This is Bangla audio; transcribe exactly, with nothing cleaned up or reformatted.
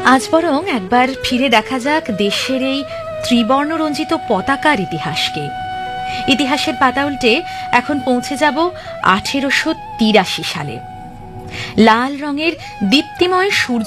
আজ বরং একবার ফিরে দেখা যাক দেশের এই ত্রিবর্ণরঞ্জিত পতাকার ইতিহাসকে। ইতিহাসের পাতা উল্টে এখন পৌঁছে যাব আঠেরোশো তিরাশি সালে। লাল রঙের দীপ্তিময় সূর্য